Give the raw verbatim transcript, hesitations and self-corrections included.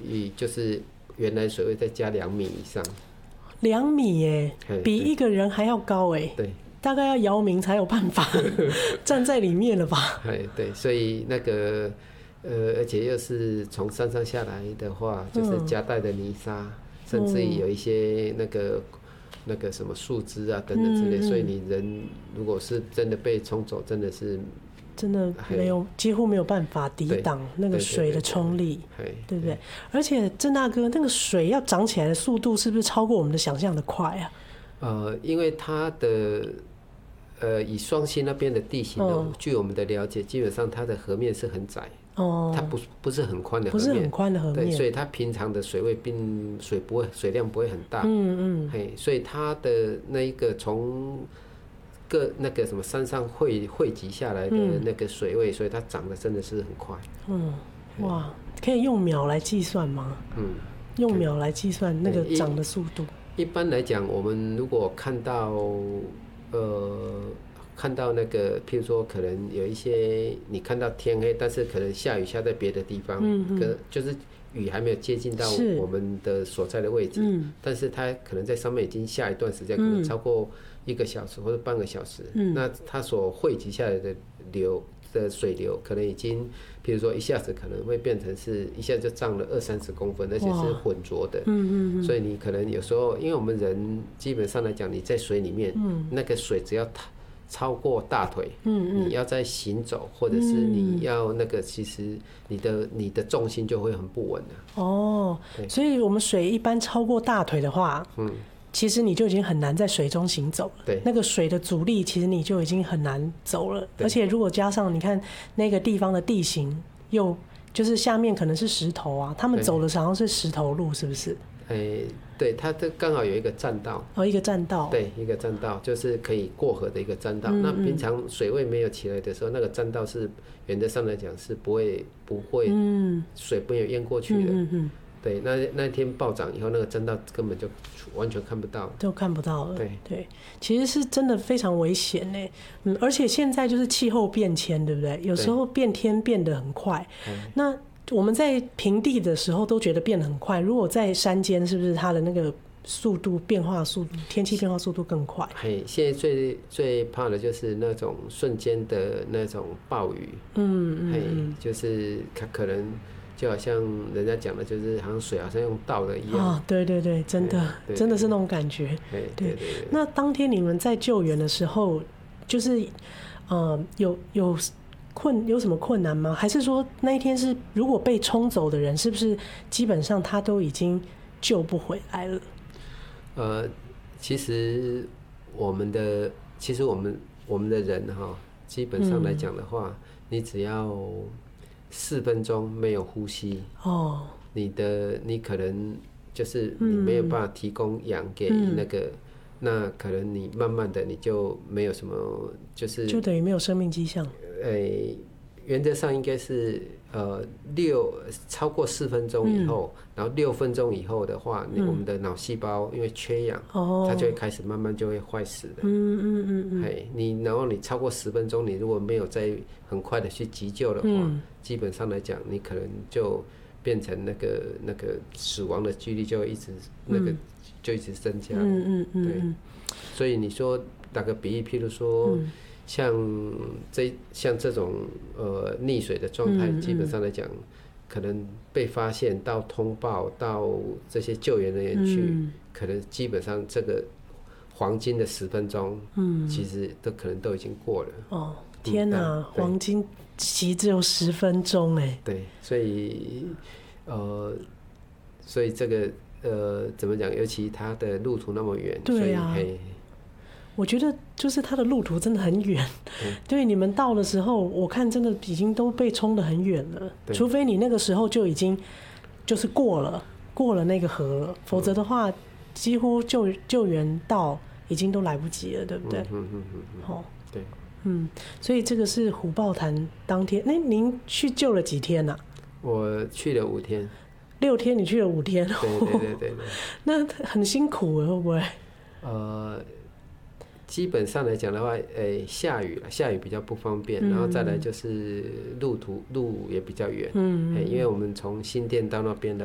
就是原来水位再加两米以上。 两米耶，比一个人还要高哎。 对。 大概要姚明才有办法站在里面了吧？ 哎，对，所以那个呃，而且又是从山上下来的话，就是夹带的泥沙，嗯、甚至于有一些那个那个什么树枝啊等等之类，嗯嗯，所以你人如果是真的被冲走，真的是真的没有几乎没有办法抵挡那个水的冲力，对不对？而且郑大哥，那个水要涨起来的速度是不是超过我们的想象的快啊？ 呃，因为它的呃，以双溪那边的地形呢，哦、据我们的了解，基本上它的河面是很窄，哦，它不不是很宽的河面， 不是很宽的河面， 对，所以它平常的水位并水不会水量不会很大，嗯嗯，嘿，所以它的那一个从各那个什么山上汇汇集下来的那个水位，嗯、所以它涨得真的是很快， 嗯，哇，可以用秒来计算吗？嗯，用秒来计算那个涨的速度。 一般来讲，我们如果看到，呃，看到那个，譬如说，可能有一些你看到天黑，但是可能下雨下在别的地方，嗯，就是雨还没有接近到我们的所在的位置，嗯，但是它可能在上面已经下一段时间，可能超过一个小时或者半个小时，嗯，那它所汇集下来的流的水流，可能已经，比如说一下子可能会变成是一下就涨了二三十公分，而且是浑浊的。嗯嗯嗯。所以你可能有时候，因为我们人基本上来讲，你在水里面，嗯，那个水只要超过大腿，嗯嗯，你要在行走或者是你要那个，其实你的你的重心就会很不稳了。 哦，所以我们水一般超过大腿的话，嗯。其实你就已经很难在水中行走了，对，那个水的阻力其实你就已经很难走了，而且如果加上你看那个地方的地形，又就是下面可能是石头啊，他们走的好像是石头路，是不是？ 欸、对，它这刚好有一个栈道， 哦，一个栈道， 对，一个栈道就是可以过河的一个栈道。嗯嗯，那平常水位没有起来的时候，那个栈道是原则上来讲是不会不会，嗯，水没有淹过去的。嗯嗯嗯，对，那那天暴涨以后，那个栈道根本就完全看不到， 都看不到了。 对对，其实是真的非常危险呢。嗯，而且现在就是气候变迁，对不对？有时候变天变得很快。那我们在平地的时候都觉得变得很快，如果在山间，是不是它的那个速度变化速度，天气变化速度更快？ 嘿，现在最最怕的就是那种瞬间的那种暴雨。嗯嗯，嘿，就是它可能。就好像人家讲的，就是好像水好像用倒的一样。 哦，对对对，真的，对对对，真的是那种感觉。 对对 对, 对, 对。 那当天你们在救援的时候，就是呃有有困有什么困难吗？还是说那一天是如果被冲走的人，是不是基本上他都已经救不回来了？ 呃，其实我们的其实我们我们的人哈，基本上来讲的话，嗯、你只要。四分钟没有呼吸，哦，你的你可能就是你没有办法提供氧给那个，嗯、那可能你慢慢的你就没有什么，就是就等于没有生命迹象。 诶、欸，原则上应该是呃六超过四分钟以后，嗯、然后六分钟以后的话，嗯、我们的脑细胞因为缺氧，哦，它就会开始慢慢就会坏死的。嗯嗯嗯嗯。嘿，你然后你超过十分钟，你如果没有再很快的去急救的话，嗯、基本上来讲，你可能就变成那个那个死亡的几率就会一直那个、嗯、就一直增加。嗯嗯嗯。对，所以你说打个比喻，譬如说。嗯像这像这种呃溺水的状态，基本上来讲，嗯嗯、可能被发现到通报到这些救援人员去，嗯、可能基本上这个黄金的十分钟，嗯，其实都可能都已经过了。 哦，天哪，嗯、黄金期只有十分钟哎。 对，所以呃，所以这个呃怎么讲？尤其它的路途那么远， 对啊。所以我觉得就是它的路途真的很远，嗯、对，你们到的时候，我看真的已经都被冲得很远了，除非你那个时候就已经就是过了过了那个河了，否则的话，几乎救救援到已经都来不及了，对不对？嗯嗯嗯嗯。哦，对，嗯，所以这个是虎豹潭当天，那您去救了几天啊？ 我去了五天。 六天，你去了五天？ 对对对对对。 那很辛苦会不会？ 呃。基本上来讲的话，诶、欸，下雨了，下雨比较不方便，嗯、然后再来就是路途路也比较远，嗯、欸，因为我们从新店到那边的